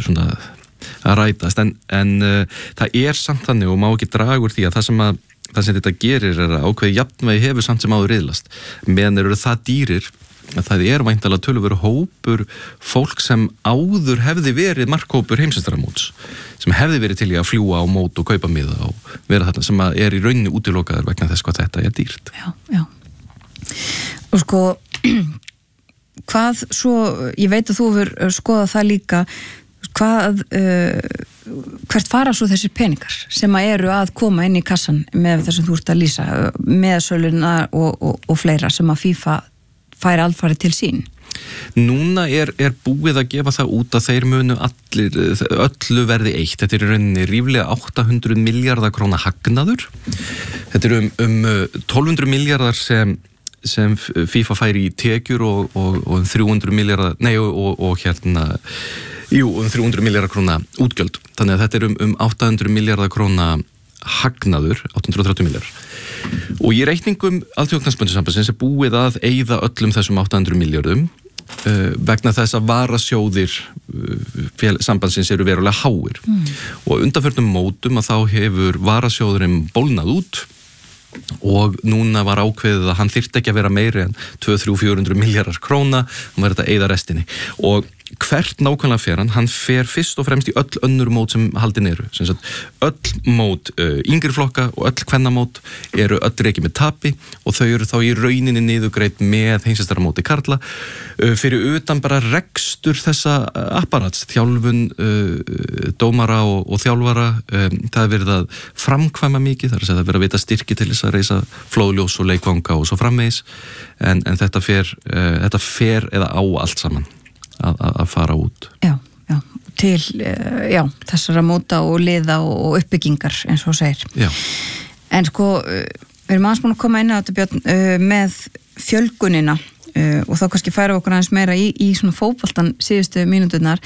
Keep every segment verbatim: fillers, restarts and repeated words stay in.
svona að rætast, en, en uh, það er samt þannig og má ekki draga úr því að það sem, að, það sem þetta gerir er að ákveði jafnvægi hefur samt sem áður riðlast, meðan eru það dýrir að það er væntanlega töluverður hópur fólk sem áður hefði verið markhópur heimsmeistaramóts, sem hefði verið til í að fljúga á mót og kaupa miða og vera þarna, sem að er í rauninni útilokaður vegna þess hvað þetta er dýrt. Já, já. Og sko, hvað svo, ég veit að þú hefur skoðað það líka, hvað, uh, hvert fara svo þessir peningar sem að eru að koma inn í kassan með þess að þú ert að lýsa, með söluna og, og, og fleira sem að FIFA færi alfarið til sín? Núna er, er búið að gefa það út að þeir munu allir, öllu verði eitt. Þetta er í rauninni ríflega átta hundruð milljarðar króna hagnaður. Þetta er um, um tólf hundruð milljarðar sem sem FIFA færi í tekjur og, og, og þrjú hundruð milljarðar, nei og, og, og hérna, jú, um þrjú hundruð milljarðar króna útgjöld. Þannig að þetta er um, um átta hundruð milljarðar króna hagnaður, átta hundruð og þrjátíu milljarðar. Og í reikningum Alþjóðaknattspyrnusambandsins er búið að eyða öllum þessum átta hundruð milljörðum uh, vegna þess að varasjóðir uh, sambandsins eru verulega háir. Mm. Og undanförnum mótum að þá hefur varasjóðurinn bólnað út og núna var ákveðið að hann þyrfti ekki að vera meiri en tvö til fjögur hundruð milljarðar króna, hann var þetta að eyða restinni. Og hvert nákvæmlega fer hann? Hann fer fyrst og fremst í öll önnur mót sem haldin eru. Sem sagt, öll mót uh, yngri flokka og öll kvennamót eru öll rekin með tapi og þau eru þá í rauninni niðurgreidd með heimsmeistaramóti karla uh, fyrir utan bara rekstur þessa apparats, þjálfun uh, dómara og, og þjálfara. Um, það er verið að framkvæma mikið, það er að segja, það er verið að veita styrki til þess að reisa flóðljós og leikvanga og svo framvegis, en, en þetta fer, uh, þetta fer eða á allt saman Að, að fara út. Já, já, til já, þessara móta og liða og uppbyggingar eins og segir. Já. En sko, við erum aðeins búin að koma inn á þetta, Björn, með fjölgunina og þá kannski færa okkur aðeins meira í, í svona fótboltan síðustu mínúturnar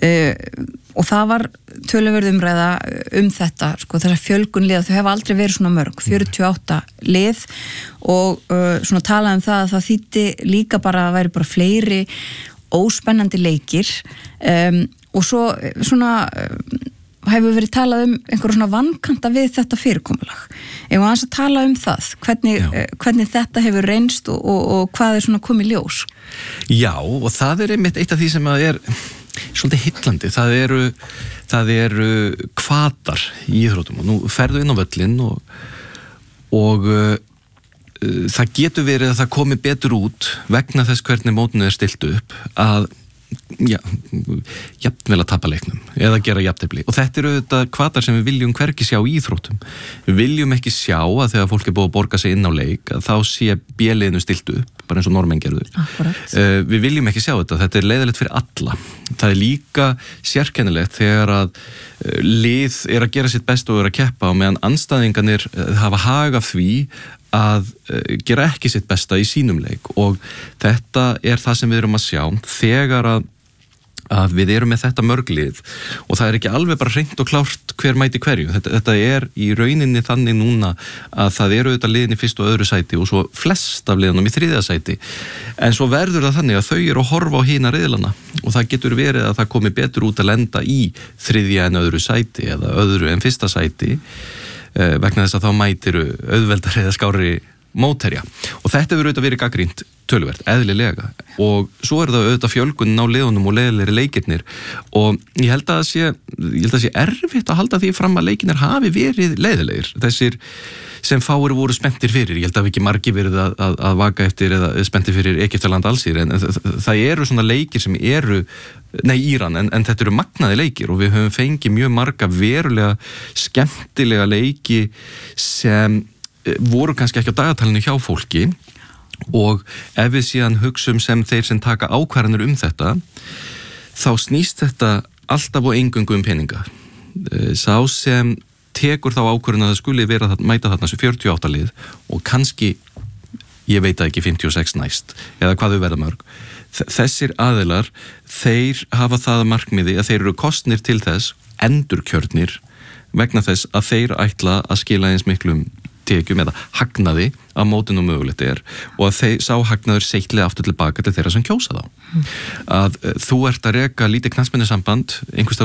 og það var töluverð umræða um þetta, sko, þessar fjölgun liða, þau hefa aldrei verið svona mörg, fjörutíu og átta lið og svona talað um það að það þýddi líka bara að væri bara fleiri óspennandi leikir um, og svo svona um, hefur verið talað um einhverjum svona vankanta við þetta fyrirkomulag. Ef við aðeins að tala um það, hvernig, uh, hvernig þetta hefur reynst og, og, og hvað er svona komið ljós? Já, og það er einmitt eitt af því sem að er svolítið heillandi. Það eru, það eru hvatar í íþróttum og nú ferðu inn á völlinn og, og uh, það getur verið að það komi betur út vegna þess hvernig mótinu er stilt upp að já, jafnvel að tapa leiknum eða gera jafntefli og þetta eru auðvitað hvatar sem við viljum hvergi sjá í íþróttum. Við viljum ekki sjá að þegar fólk er búið að borga sig inn á leik að þá sé B-liðinu stilt upp bara eins og normenn gerðu. Akkurat. Uh, við viljum ekki sjá þetta, þetta er leiðilegt fyrir alla. Það er líka sérkennilegt þegar að uh, lið er að gera sitt best og er að keppa og meðan andstæðingarnir uh, hafa hag af því að uh, gera ekki sitt besta í sínum leik og þetta er það sem við erum að sjá þegar að, að við erum með þetta mörglið og það er ekki alveg bara hreint og klárt hver mæti hverju. Þetta, þetta er í rauninni þannig núna að það eru auðvitað liðin í fyrst og öðru sæti og svo flest af liðunum í þriðja sæti en svo verður það þannig að þau eru að horfa á hina riðlana og það getur verið að það komi betur út að lenda í þriðja en öðru sæti eða öðru en fyrsta sæti vegna þess að þá mætiru auðveldar eða skári mótherja og þetta hefur auðvitað verið gagnrýnt töluvert, eðlilega og svo er það auðvitað fjölgunin á liðunum og leiðilegri leikirnir og ég held að það sé, ég held að það sé erfitt að halda því fram að leikirnir hafi verið leiðilegir, þessir sem fáir voru spenntir fyrir, ég held að ekki margi verið að, að, að vaka eftir eða spenntir fyrir Egyptaland allsýr en það, það eru svona leikir sem eru nei Íran, en, en þetta eru magnaði leikir og við höfum fengið mjög marga verulega skemmtilega leiki sem voru kannski ekki á dagatalinu hjá fólki og ef við síðan hugsum sem þeir sem taka ákvarðanir um þetta þá snýst þetta alltaf og eingöngu um peninga. Sá sem tekur þá ákvörðun að það skuli vera að mæta þarna sem fjörutíu og átta lið og kannski, ég veit að ekki fimmtíu og sex næst eða hvað þau verða mörg. Þessir aðilar, þeir hafa það að markmiði að þeir eru kostnir til þess endurkjörnir vegna þess að þeir ætla að skila eins miklum tekjum eða hagnaði að mótinu mögulegt er og að þeir sá hagnaður seittlega aftur tilbaka til þeirra sem kjósa þá. Mm. Að þú ert að reka lítið knattspyrnusamband einhvers staðar